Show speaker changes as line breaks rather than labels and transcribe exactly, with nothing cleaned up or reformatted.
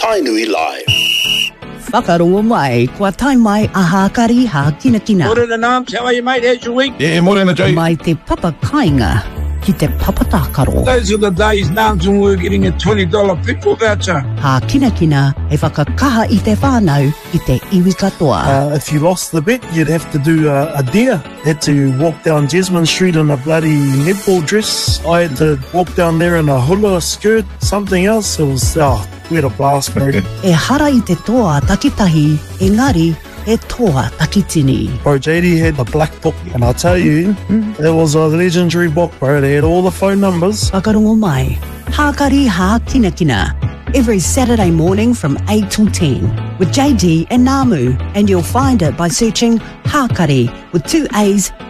Tainui Live.
Whakarongo mai, kua tai mai a Hākari ha kina kina.
Morena Nams, how are you, mate? How's your week?
Yeah, morena, Jay.
Mai te papa kainga ki te papatakaro.
Those are the days Nams when we were getting a twenty dollar petrol voucher.
Ha kina kina e whakakaha i te whānau i te iwi katoa.
Uh, if you lost the bet, you'd have to do uh, a dare. Had to walk down Jasmine Street in a bloody netball dress. I had to walk down there in a hula, a skirt, something else. It was, oh, we had a blast, bro.
E hara i te toa takitahi, engari e toa takitini.
Bro, J D had the black book, and I'll tell you, it was a legendary book, bro. They had all the phone numbers.
Whakarongo mai, Hākari ha kina kina. Every Saturday morning from eight till ten with J D and Namu, and you'll find it by searching Hākari with two A's